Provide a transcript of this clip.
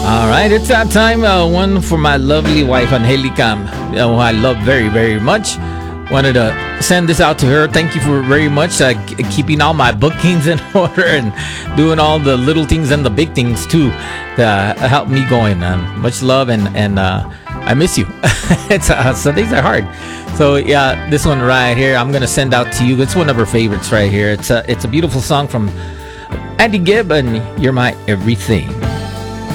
All right, it's that time. One for my lovely wife, Angelica, who I love very, very much. Wanted to send this out to her. Thank you for very much keeping all my bookings in order and doing all the little things and the big things too to help me going. Much love and I miss you. It's Sundays are hard. So yeah, this one right here, I'm gonna send out to you. It's one of her favorites right here. It's a beautiful song from Andy Gibb, and You're My Everything.